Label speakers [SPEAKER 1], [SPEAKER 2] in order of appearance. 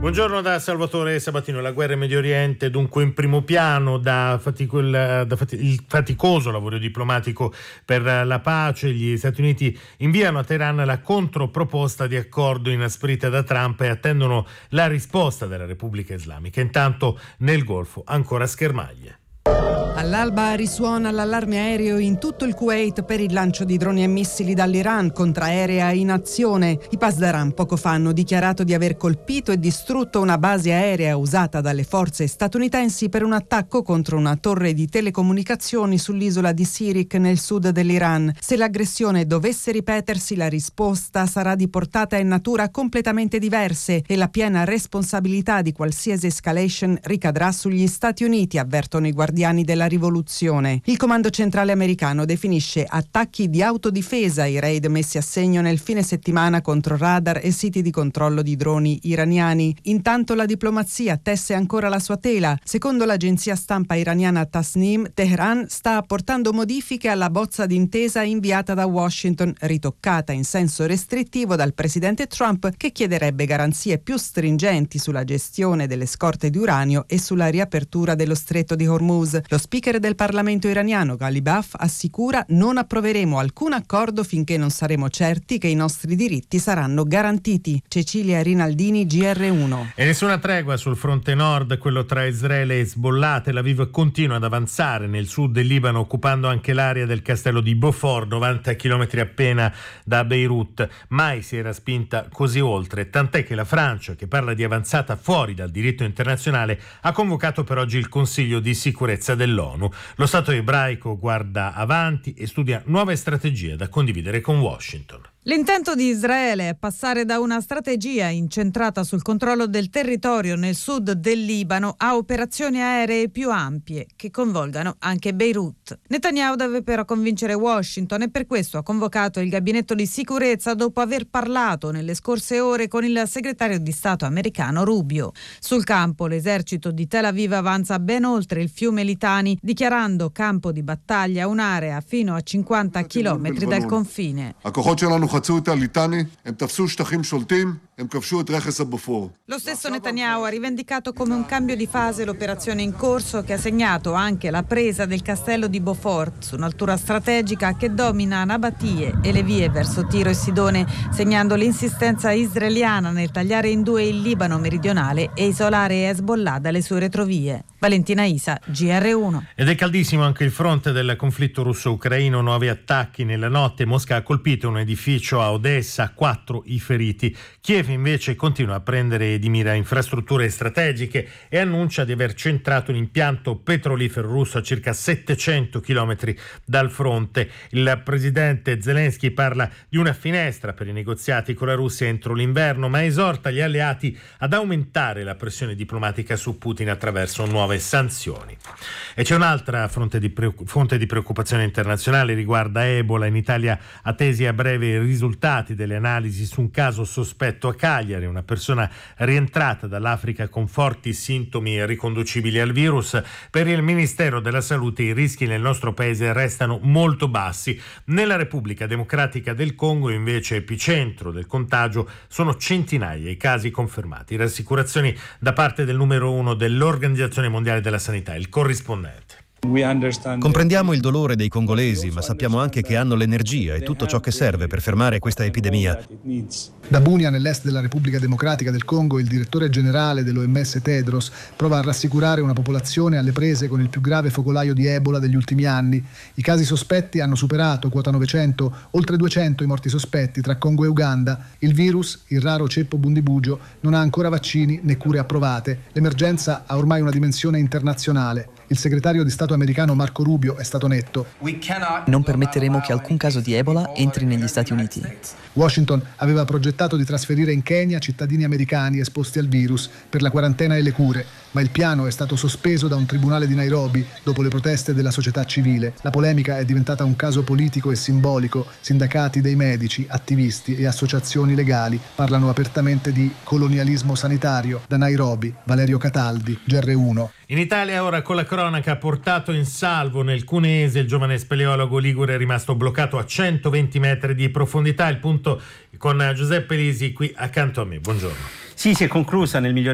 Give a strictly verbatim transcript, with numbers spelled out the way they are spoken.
[SPEAKER 1] Buongiorno da Salvatore Sabatino. La guerra in Medio Oriente dunque in primo piano, da, fatico, il, da fati, il faticoso lavoro diplomatico per la pace. Gli Stati Uniti inviano a Teheran la controproposta di accordo inasprita da Trump e attendono la risposta della Repubblica Islamica. Intanto nel Golfo ancora schermaglie.
[SPEAKER 2] All'alba risuona l'allarme aereo in tutto il Kuwait per il lancio di droni e missili dall'Iran contraerea in azione. I Pasdaran poco fa hanno dichiarato di aver colpito e distrutto una base aerea usata dalle forze statunitensi per un attacco contro una torre di telecomunicazioni sull'isola di Sirik nel sud dell'Iran. Se l'aggressione dovesse ripetersi, la risposta sarà di portata e natura completamente diverse e la piena responsabilità di qualsiasi escalation ricadrà sugli Stati Uniti, avvertono i guardiani della rivoluzione. Il comando centrale americano definisce attacchi di autodifesa i raid messi a segno nel fine settimana contro radar e siti di controllo di droni iraniani. Intanto la diplomazia tesse ancora la sua tela. Secondo l'agenzia stampa iraniana Tasnim, Teheran sta apportando modifiche alla bozza d'intesa inviata da Washington, ritoccata in senso restrittivo dal presidente Trump, che chiederebbe garanzie più stringenti sulla gestione delle scorte di uranio e sulla riapertura dello stretto di Hormuz. Lo speaker del Parlamento iraniano Ghalibaf assicura: non approveremo alcun accordo finché non saremo certi che i nostri diritti saranno garantiti. Cecilia Rinaldini, G R uno.
[SPEAKER 1] E nessuna tregua sul fronte nord, quello tra Israele e Hezbollah. Tel Aviv continua ad avanzare nel sud del Libano, occupando anche l'area del castello di Beaufort, novanta chilometri appena da Beirut. Mai si era spinta così oltre, tant'è che la Francia, che parla di avanzata fuori dal diritto internazionale, ha convocato per oggi il Consiglio di sicurezza dell'ONU. Lo Stato ebraico guarda avanti e studia nuove strategie da condividere con Washington.
[SPEAKER 3] L'intento di Israele è passare da una strategia incentrata sul controllo del territorio nel sud del Libano a operazioni aeree più ampie che coinvolgano anche Beirut. Netanyahu deve però convincere Washington e per questo ha convocato il gabinetto di sicurezza dopo aver parlato nelle scorse ore con il segretario di Stato americano Rubio. Sul campo l'esercito di Tel Aviv avanza ben oltre il fiume Litani, dichiarando campo di battaglia un'area fino a cinquanta chilometri dal confine.
[SPEAKER 4] חצו את הליטני, הם תפסו שטחים שולטים, הם כבשו את רכס הבופור.
[SPEAKER 3] Lo stesso Netanyahu ha rivendicato come un cambio di fase l'operazione in corso, che ha segnato anche la presa del castello di Beaufort su un'altura strategica che domina Nabatie e le vie verso Tiro e Sidone, segnando l'insistenza israeliana nel tagliare in due il Libano meridionale e isolare Hezbollah dalle sue retrovie. Valentina Isa, G R uno.
[SPEAKER 1] Ed è caldissimo anche il fronte del conflitto russo-ucraino, nuovi attacchi nella notte. Mosca ha colpito un edificio a Odessa, quattro i feriti. Kiev invece continua a prendere di mira infrastrutture strategiche e annuncia di aver centrato un impianto petrolifero russo a circa settecento chilometri dal fronte. Il presidente Zelensky parla di una finestra per i negoziati con la Russia entro l'inverno, ma esorta gli alleati ad aumentare la pressione diplomatica su Putin attraverso nuove sanzioni. E c'è un'altra fonte di, preoccup- fonte di preoccupazione internazionale, riguarda Ebola. In Italia attesi a breve i risultati delle analisi su un caso sospetto a Cagliari, una persona rientrata dall'Africa con forti sintomi riconducibili al virus. Per il Ministero della Salute i rischi nel nostro paese restano molto bassi. Nella Repubblica Democratica del Congo, invece, epicentro del contagio, sono centinaia i casi confermati. Rassicurazioni da parte del numero uno dell'Organizzazione Mondiale della Sanità, il corrispondente.
[SPEAKER 5] Comprendiamo il dolore dei congolesi, ma sappiamo anche che hanno l'energia e tutto ciò che serve per fermare questa epidemia.
[SPEAKER 6] Da Bunia, nell'est della Repubblica Democratica del Congo, il direttore generale dell'O M S Tedros prova a rassicurare una popolazione alle prese con il più grave focolaio di Ebola degli ultimi anni. I casi sospetti hanno superato, quota novecento, oltre duecento i morti sospetti tra Congo e Uganda. Il virus, il raro ceppo bundibugio, non ha ancora vaccini né cure approvate. L'emergenza ha ormai una dimensione internazionale. Il segretario di Stato americano Marco Rubio è stato netto.
[SPEAKER 7] Non permetteremo che alcun caso di Ebola entri negli Stati Uniti.
[SPEAKER 6] Washington aveva progettato di trasferire in Kenya cittadini americani esposti al virus per la quarantena e le cure, ma il piano è stato sospeso da un tribunale di Nairobi dopo le proteste della società civile. La polemica è diventata un caso politico e simbolico. Sindacati dei medici, attivisti e associazioni legali parlano apertamente di colonialismo sanitario. Da Nairobi, Valerio Cataldi, G R uno.
[SPEAKER 1] In Italia ora con la cronaca, ha portato in salvo nel Cuneese il giovane speleologo ligure è rimasto bloccato a centoventi metri di profondità. Il punto con Giuseppe Lisi qui accanto a me. Buongiorno.
[SPEAKER 8] Sì, si è conclusa nel migliore